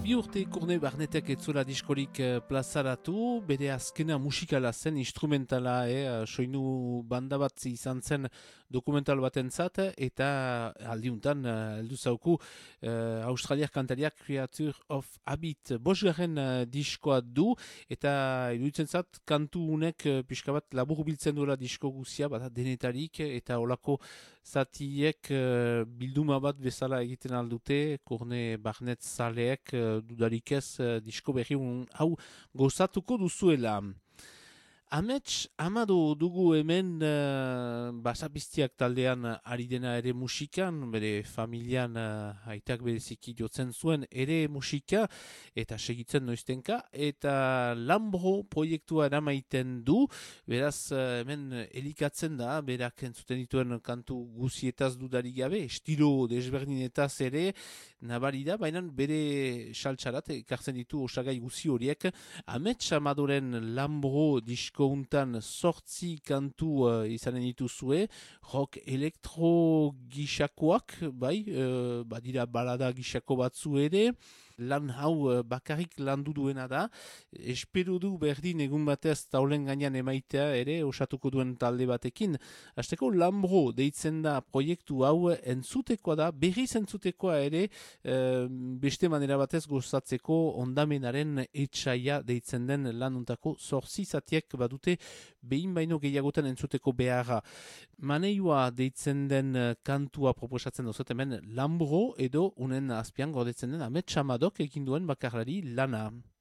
Bi urte Kurne Barnetek etzula diskorik plazaratu, bere azkena musikala zen, instrumentala, soinu banda bat izan zen dokumental batentzat, eta aldiuntan, heldu zauku, Australiak kantariak Creature of Habit bosgarren diskoa du, eta iruditzen zat, kantu unek pixka bat labur biltzen duela disko guzia, bada denetarik, eta olako zatiek bilduma bat bezala egiten aldute, Kurne Barnet zaleek dudarik ez disko berri hau gozatuko duzuela. Amets Amado dugu hemen basapiztiak taldean ari dena ere musikan, bere familian aitak bereziki jotzen zuen ere musika, eta segitzen noiztenka, eta Lambro proiektua eramaiten du, beraz hemen elikatzen da, berak entzuten dituen kantu guzietaz dudarik gabe, estilo desberdinetaz ere nabari da, baina bere saltsarat ekartzen ditu osagai guzi horiek. Amets Amadoren Lambro disko untan sortzi kantu izanen dituzue, rock elektro gisakoak, bai, badira balada gisako batzu ere, lan hau bakarrik landu duena da, espero du berdin egun batez taulen gainean emaitea ere, osatuko duen talde batekin. Hasteko Lambro deitzen da proiektu hau entzutekoa da, berriz entzutekoa ere, beste manera batez gozatzeko ondamenaren etxaia deitzen den lanuntako zortzi zatiek badute behin baino gehiagotan entzuteko beharra. Maneioa deitzen den kantua proposatzen dozut hemen Lambro edo unen azpian gordetzen den Amets Amadok egin duen bakarlari lana.